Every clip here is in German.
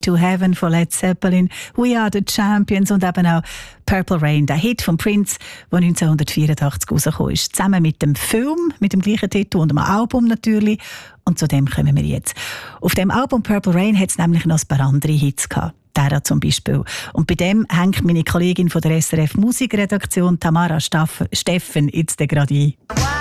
to Heaven von Led Zeppelin, We Are the Champions und eben auch Purple Rain, der Hit von Prince, der 1984 rausgekommen ist. Zusammen mit dem Film, mit dem gleichen Titel und dem Album natürlich. Und zu dem kommen wir jetzt. Auf dem Album Purple Rain hat es nämlich noch ein paar andere Hits gehabt. Der zum Beispiel. Und bei dem hängt meine Kollegin von der SRF Musikredaktion, Tamara Steffen, jetzt gerade ein.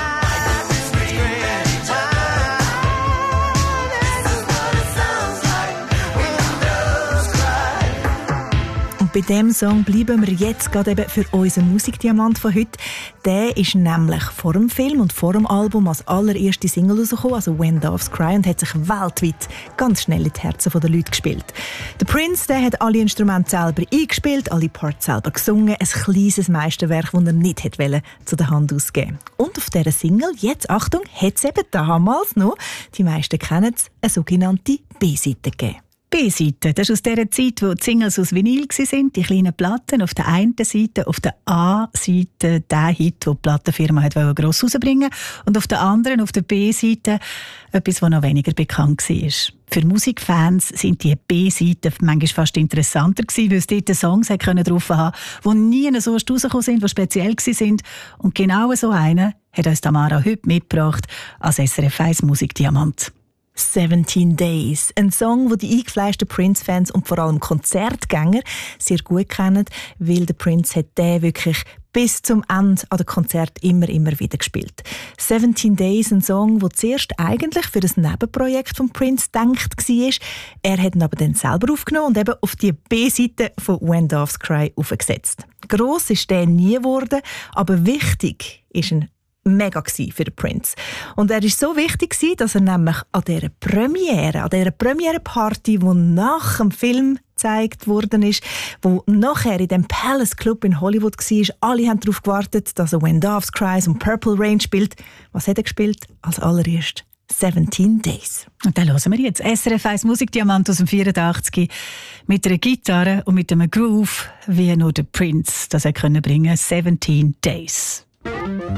Bei diesem Song bleiben wir jetzt gerade eben für unseren Musikdiamant von heute. Der ist nämlich vor dem Film und vor dem Album als allererste Single rausgekommen, also When Doves Cry, und hat sich weltweit ganz schnell in die Herzen der Leute gespielt. Der Prince, der hat alle Instrumente selber eingespielt, alle Parts selber gesungen, ein kleines Meisterwerk, das er nicht wollte zu der Hand ausgeben. Und auf dieser Single, jetzt Achtung, hat es eben damals noch, die meisten kennen es, eine sogenannte B-Seite gegeben. B-Seite, das ist aus dieser Zeit, wo die Singles aus Vinyl waren, die kleinen Platten. Auf der einen Seite, auf der A-Seite, der Hit, den die Plattenfirma gross rausbringen wollte. Und auf der anderen, auf der B-Seite, etwas, das noch weniger bekannt war. Für Musikfans sind die B-Seiten manchmal fast interessanter gewesen, weil es dort Songs drauf haben konnten, die nie so rausgekommen sind, die speziell waren. Und genau so einen hat uns Tamara heute mitgebracht als SRF 1 Musikdiamant. 17 Days. Ein Song, den die eingefleischten Prince-Fans und vor allem Konzertgänger sehr gut kennen, weil der Prince hat den wirklich bis zum Ende an den Konzert immer wieder gespielt. 17 Days, ein Song, der zuerst eigentlich für das Nebenprojekt von Prince gedacht war. Er hat ihn aber dann selber aufgenommen und eben auf die B-Seite von When Doves Cry aufgesetzt. Gross ist der nie geworden, aber wichtig ist ein mega für den Prince. Und er war so wichtig, dass er nämlich an dieser Premiere-Party, die nach dem Film gezeigt worden ist, wo nachher in dem Palace Club in Hollywood war, alle haben darauf gewartet, dass er When Doves Cry und Purple Rain spielt. Was hat er gespielt? Als allererst 17 Days. Und dann hören wir jetzt SRF 1 Musikdiamant aus dem 84 mit einer Gitarre und mit einem Groove, wie nur der Prince das er bringen konnte. 17 Days.